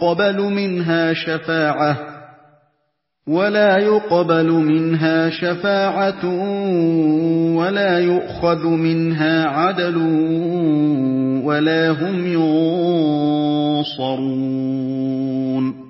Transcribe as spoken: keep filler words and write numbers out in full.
يُقْبَلُ مِنْهَا شَفَاعَةٌ وَلَا يُقْبَلُ مِنْهَا شَفَاعَةٌ وَلَا يُؤْخَذُ مِنْهَا عَدْلٌ وَلَا هُمْ يُنصَرُونَ